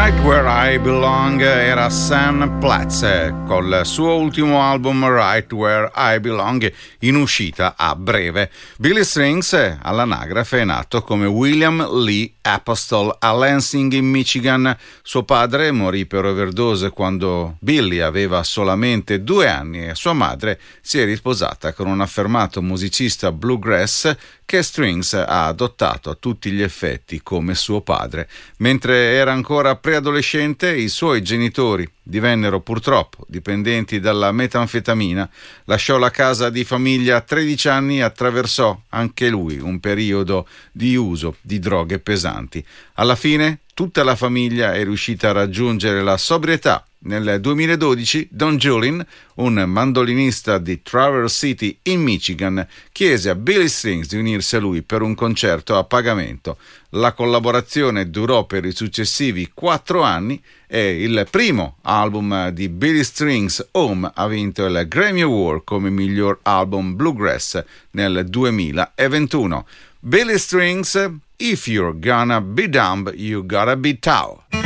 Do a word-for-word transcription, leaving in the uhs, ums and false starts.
Right Where I Belong era Sam Platz col suo ultimo album Right Where I Belong, in uscita a breve. Billy Strings all'anagrafe è nato come William Lee Apostol a Lansing in Michigan. Suo padre morì per overdose quando Billy aveva solamente due anni e sua madre si è risposata con un affermato musicista bluegrass che Strings ha adottato a tutti gli effetti come suo padre. Mentre era ancora preadolescente, i suoi genitori divennero purtroppo dipendenti dalla metanfetamina, lasciò la casa di famiglia a tredici anni e attraversò anche lui un periodo di uso di droghe pesanti. Alla fine tutta la famiglia è riuscita a raggiungere la sobrietà. Nel duemiladodici Don Julin, un mandolinista di Traverse City in Michigan, chiese a Billy Strings di unirsi a lui per un concerto a pagamento. La collaborazione durò per i successivi quattro anni e il primo album di Billy Strings, Home, ha vinto il Grammy Award come miglior album bluegrass nel duemilaventuno. Billy Strings, If You're Gonna Be Dumb, You Gotta Be Tall.